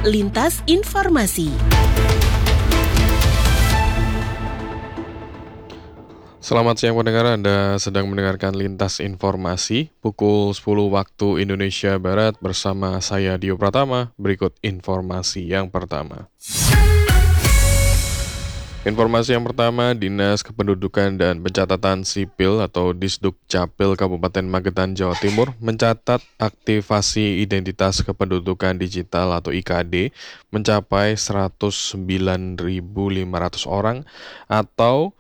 Lintas Informasi. Selamat siang pendengar, Anda sedang mendengarkan Lintas Informasi pukul 10 waktu Indonesia Barat bersama saya Dio Pratama. Berikut informasi yang pertama. Informasi yang pertama, Dinas Kependudukan dan Pencatatan Sipil atau Disdukcapil Kabupaten Magetan, Jawa Timur mencatat aktivasi identitas kependudukan digital atau IKD mencapai 109.500 orang atau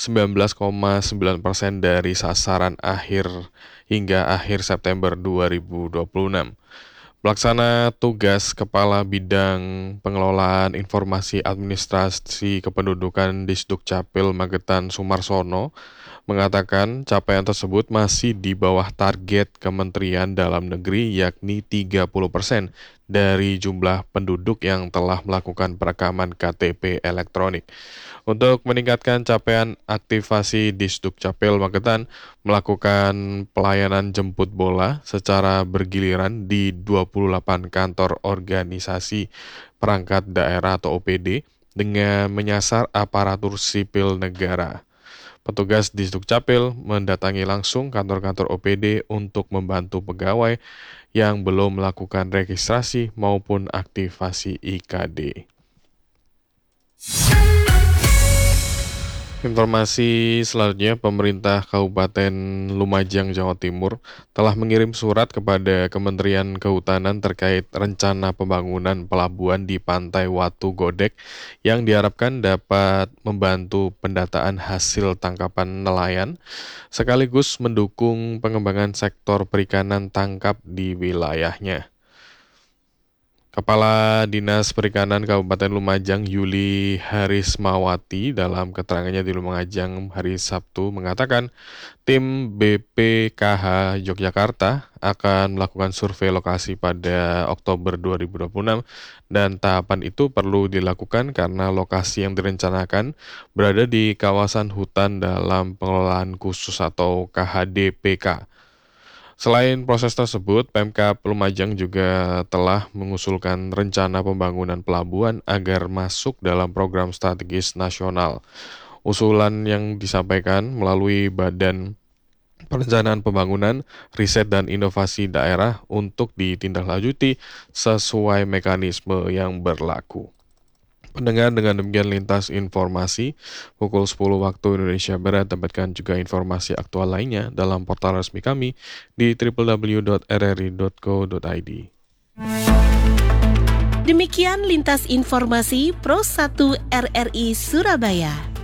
19,9% dari sasaran akhir hingga akhir September 2026. Pelaksana tugas Kepala Bidang Pengelolaan Informasi Administrasi Kependudukan Disdukcapil Magetan Sumarsono mengatakan capaian tersebut masih di bawah target Kementerian Dalam Negeri yakni 30% dari jumlah penduduk yang telah melakukan perekaman KTP elektronik. Untuk meningkatkan capaian aktivasi Disdukcapil Magetan melakukan pelayanan jemput bola secara bergiliran di 28 kantor organisasi perangkat daerah atau OPD dengan menyasar aparatur sipil negara. Petugas Disdukcapil mendatangi langsung kantor-kantor OPD untuk membantu pegawai yang belum melakukan registrasi maupun aktivasi IKD. Informasi selanjutnya, pemerintah Kabupaten Lumajang, Jawa Timur telah mengirim surat kepada Kementerian Kehutanan terkait rencana pembangunan pelabuhan di Pantai Watu Godek yang diharapkan dapat membantu pendataan hasil tangkapan nelayan sekaligus mendukung pengembangan sektor perikanan tangkap di wilayahnya. Kepala Dinas Perikanan Kabupaten Lumajang Yuli Harismawati dalam keterangannya di Lumajang hari Sabtu mengatakan tim BPKH Yogyakarta akan melakukan survei lokasi pada Oktober 2026 dan tahapan itu perlu dilakukan karena lokasi yang direncanakan berada di kawasan hutan dalam pengelolaan khusus atau KHDPK. Selain proses tersebut, Pemkab Lumajang juga telah mengusulkan rencana pembangunan pelabuhan agar masuk dalam program strategis nasional. Usulan yang disampaikan melalui Badan Perencanaan Pembangunan, Riset dan Inovasi Daerah untuk ditindaklanjuti sesuai mekanisme yang berlaku. Pendengar, dengan demikian Lintas Informasi pukul 10 waktu Indonesia Barat. Dapatkan juga informasi aktual lainnya dalam portal resmi kami di www.rri.co.id. Demikian Lintas Informasi Pro 1 RRI Surabaya.